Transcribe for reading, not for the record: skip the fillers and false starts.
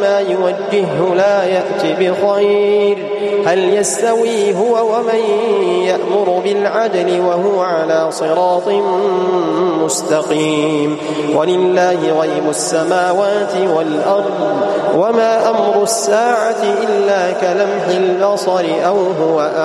أينما يوجهه لا يأت بخير. هل يستوي هو ومن يأمر بالعدل وهو على صراط مستقيم؟ ولله غيب السماوات والأرض وما أمر الساعة إلا كلمح البصر أو هو